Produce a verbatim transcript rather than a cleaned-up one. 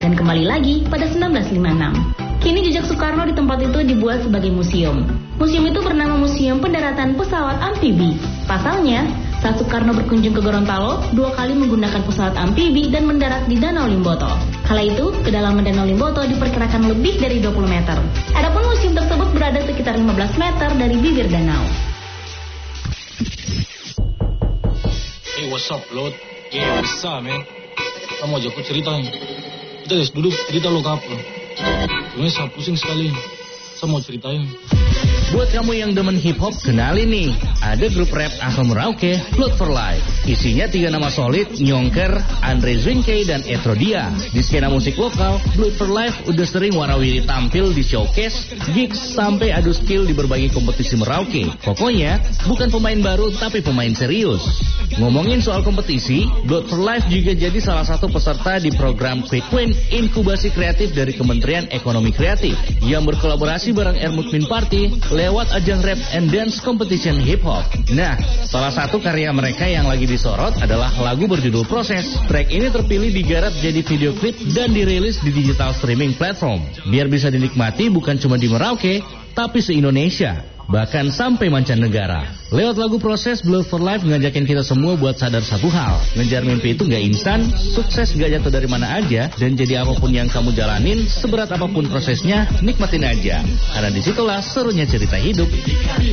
dan kembali lagi pada seribu sembilan ratus lima puluh enam. Kini jejak Soekarno di tempat itu dibuat sebagai museum. Museum itu bernama Museum Pendaratan Pesawat Amfibi. Pasalnya, saat Soekarno berkunjung ke Gorontalo, dua kali menggunakan pesawat amfibi dan mendarat di Danau Limboto. Kala itu, kedalaman Danau Limboto diperkirakan lebih dari dua puluh meter. Adapun museum tersebut berada sekitar lima belas meter dari bibir danau. Hey, what's up, Lord? Yeah, what's up, man? Kamu aja aku ceritain. Kita guys duduk cerita lo ke apa? Sebenarnya saya pusing sekali. Saya mau ceritain. Buat kamu yang demen hip hop, kenalin nih. Ada grup rap asal Merauke, Blood for Life. Isinya tiga nama solid, Nyongker, Andre Zwinke, dan Etrodia. Di skena musik lokal, Blood for Life udah sering warawiri tampil di showcase, gigs, sampai adu skill di berbagai kompetisi Merauke. Pokoknya, bukan pemain baru, tapi pemain serius. Ngomongin soal kompetisi, Blood for Life juga jadi salah satu peserta di program Quick Win Inkubasi Kreatif dari Kementerian Ekonomi Kreatif yang berkolaborasi bareng Ermukmin Party lewat ajang rap and dance competition hip hop. Nah, salah satu karya mereka yang lagi disorot adalah lagu berjudul Proses. Track ini terpilih digarap jadi video klip dan dirilis di digital streaming platform. Biar bisa dinikmati bukan cuma di Merauke, tapi se-Indonesia, bahkan sampai mancanegara. Lewat lagu Proses, Blood for Life ngajakin kita semua buat sadar satu hal. Ngejar mimpi itu gak instan, sukses gak jatuh dari mana aja, dan jadi apapun yang kamu jalanin, seberat apapun prosesnya, nikmatin aja. Karena disitulah serunya cerita hidup.